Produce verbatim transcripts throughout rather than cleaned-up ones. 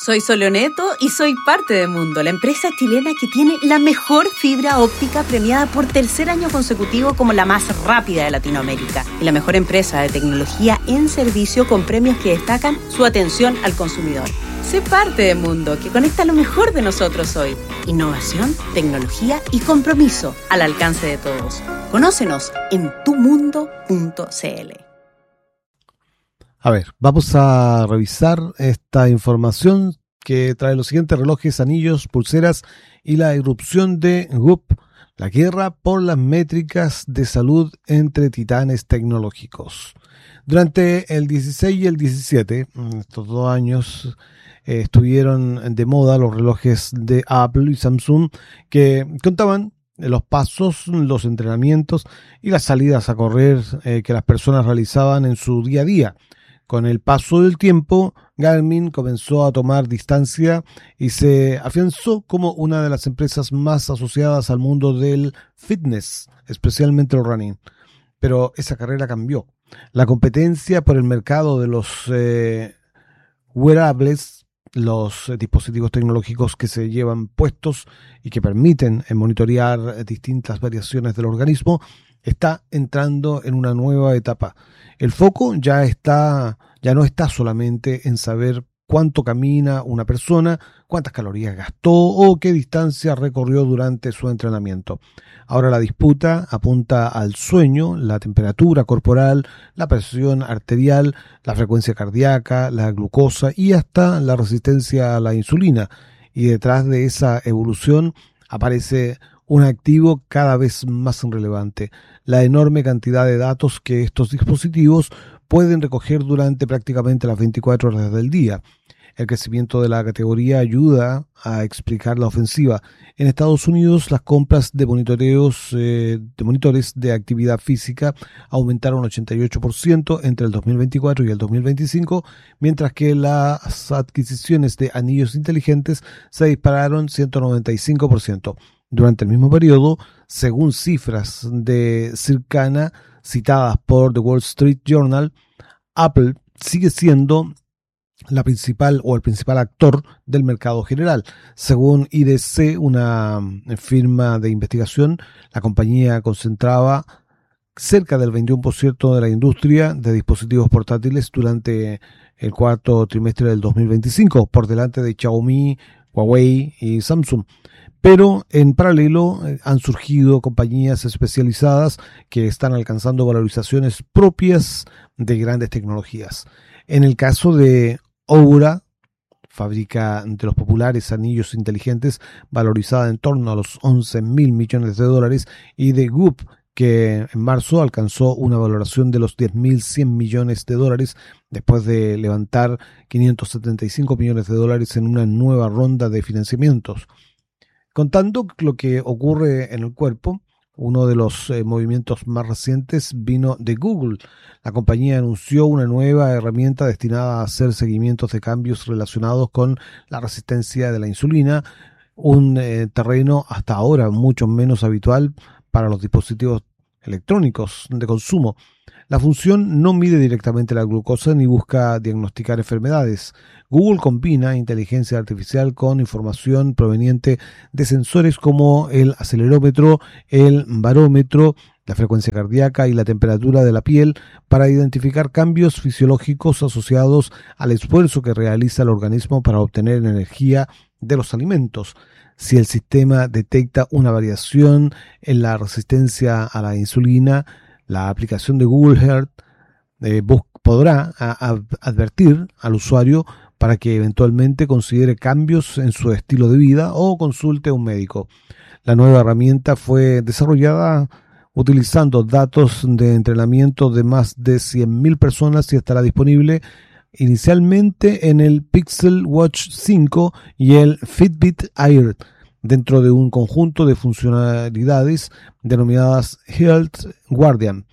Soy Soleoneto y soy parte de Mundo, la empresa chilena que tiene la mejor fibra óptica premiada por tercer año consecutivo como la más rápida de Latinoamérica y la mejor empresa de tecnología en servicio con premios que destacan su atención al consumidor. Sé parte de Mundo, que conecta lo mejor de nosotros hoy. Innovación, tecnología y compromiso al alcance de todos. Conócenos en tu mundo punto c l. A ver, vamos a revisar esta información que trae los siguientes: relojes, anillos, pulseras y la irrupción de Whoop, la guerra por las métricas de salud entre titanes tecnológicos. Durante el dieciséis y el diecisiete, estos dos años, eh, estuvieron de moda los relojes de Apple y Samsung que contaban los pasos, los entrenamientos y las salidas a correr eh, que las personas realizaban en su día a día. Con el paso del tiempo, Garmin comenzó a tomar distancia y se afianzó como una de las empresas más asociadas al mundo del fitness, especialmente el running. Pero esa carrera cambió. La competencia por el mercado de los eh, wearables, los eh, dispositivos tecnológicos que se llevan puestos y que permiten eh, monitorear distintas variaciones del organismo, está entrando en una nueva etapa. El foco ya está, ya no está solamente en saber cuánto camina una persona, cuántas calorías gastó o qué distancia recorrió durante su entrenamiento. Ahora la disputa apunta al sueño, la temperatura corporal, la presión arterial, la frecuencia cardíaca, la glucosa y hasta la resistencia a la insulina. Y detrás de esa evolución aparece un activo cada vez más relevante: la enorme cantidad de datos que estos dispositivos pueden recoger durante prácticamente las veinticuatro horas del día. El crecimiento de la categoría ayuda a explicar la ofensiva. En Estados Unidos, las compras de monitoreos eh, de monitores de actividad física aumentaron ochenta y ocho por ciento entre el dos mil veinticuatro y el dos mil veinticinco, mientras que las adquisiciones de anillos inteligentes se dispararon ciento noventa y cinco por ciento. Durante el mismo periodo, según cifras de Circana citadas por The Wall Street Journal, Apple sigue siendo la principal o el principal actor del mercado general. Según I D C, una firma de investigación, la compañía concentraba cerca del veintiuno por ciento de la industria de dispositivos portátiles durante el cuarto trimestre del dos mil veinticinco, por delante de Xiaomi, Huawei y Samsung. Pero en paralelo eh, han surgido compañías especializadas que están alcanzando valorizaciones propias de grandes tecnologías. En el caso de Oura, fábrica de los populares anillos inteligentes, valorizada en torno a los once mil millones de dólares, y de Whoop, que en marzo alcanzó una valoración de los diez mil cien millones de dólares después de levantar quinientos setenta y cinco millones de dólares en una nueva ronda de financiamientos. Contando lo que ocurre en el cuerpo, uno de los eh, movimientos más recientes vino de Google. La compañía anunció una nueva herramienta destinada a hacer seguimientos de cambios relacionados con la resistencia de la insulina, un eh, terreno hasta ahora mucho menos habitual para los dispositivos electrónicos de consumo. La función no mide directamente la glucosa ni busca diagnosticar enfermedades. Google combina inteligencia artificial con información proveniente de sensores como el acelerómetro, el barómetro, la frecuencia cardíaca y la temperatura de la piel para identificar cambios fisiológicos asociados al esfuerzo que realiza el organismo para obtener energía de los alimentos. Si el sistema detecta una variación en la resistencia a la insulina, la aplicación de Google Health eh, podrá a, a, advertir al usuario para que eventualmente considere cambios en su estilo de vida o consulte a un médico. La nueva herramienta fue desarrollada utilizando datos de entrenamiento de más de cien mil personas y estará disponible inicialmente en el Pixel Watch cinco y el Fitbit Air, dentro de un conjunto de funcionalidades denominadas Health Guardian.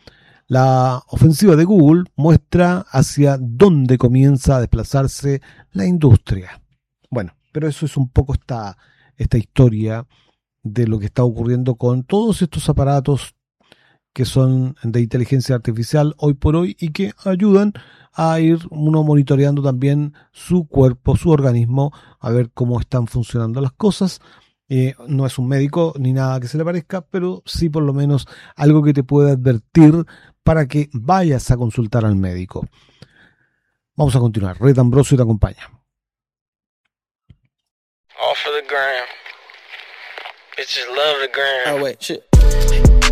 La ofensiva de Google muestra hacia dónde comienza a desplazarse la industria. Bueno, pero eso es un poco esta, esta historia de lo que está ocurriendo con todos estos aparatos que son de inteligencia artificial hoy por hoy y que ayudan a ir uno monitoreando también su cuerpo, su organismo, a ver cómo están funcionando las cosas. Eh, no es un médico ni nada que se le parezca, pero sí por lo menos algo que te puede advertir para que vayas a consultar al médico. Vamos a continuar. Red Ambrosio te acompaña. Off of the gram. Bitches love the gram. Oh, wait, shit.